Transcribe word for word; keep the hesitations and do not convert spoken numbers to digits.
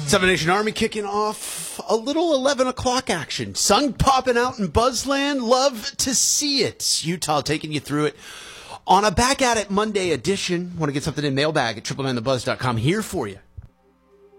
Seven Nation Army kicking off a little eleven o'clock action. Sun popping out in Buzzland. Love to see it. Utah taking you through it on a Back at It Monday edition. Want to get something in mailbag at triple nine the buzz dot com here for you.